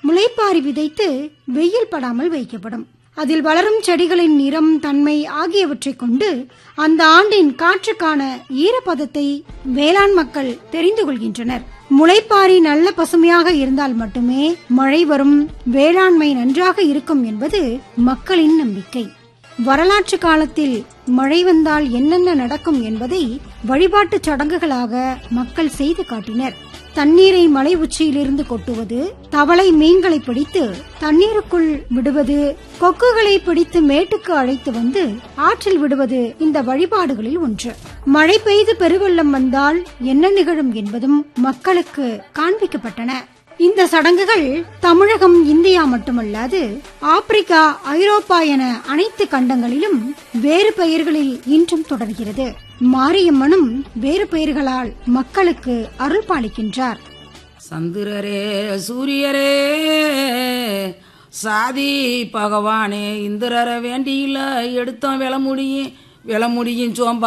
முளைப்பாரி விதைத்து வெயில் படாமல் வைக்கப்படும். அதில் வளரும் செடிகளின் நிறம், தன்மை ஆகியவற்றை கொண்டு அந்த ஆண்டின் காற்றுக்கான ஈரப்பதத்தை வேளாண் மக்கள் தெரிந்து கொள்கின்றனர். முளைப்பாரி நல்ல பசுமையாக இருந்தால் மட்டுமே மழை வரும், வேளாண்மை நன்றாக இருக்கும் என்பது மக்களின் நம்பிக்கை. வரலாற்று காலத்தில் மழை வந்தால் என்னென்ன நடக்கும் என்பதை வழிபாட்டு சடங்குகளாக மக்கள் செய்து காட்டினர். தண்ணீரை மலை உச்சியிலிருந்து கொட்டுவது, தவளை மீன்களை பிடித்து தண்ணீருக்குள் விடுவது, கொக்குகளை பிடித்து மேட்டுக்கு அழைத்து வந்து ஆற்றில் விடுவது இந்த வழிபாடுகளில் ஒன்று. மழை பெய்து பெருவெள்ளம் வந்தால் என்ன நிகழும் என்பதும் மக்களுக்கு காண்பிக்கப்பட்டன. இந்த சடங்குகள் தமிழகம், இந்தியா மட்டுமல்லாது ஆப்பிரிக்கா, ஐரோப்பா என அனைத்து கண்டங்களிலும் வேறு பெயர்களில் இன்றும் தொடர்கிறது. மாரியம்மனும் வேறு பெயர்களால் மக்களுக்கு அருள் பாலிக்கின்றார். சந்திரரே, சூரியரே, சாதி பகவானே, இந்திரரை வேண்டியில எடுத்தோம் விளமுடியும் சோம்பா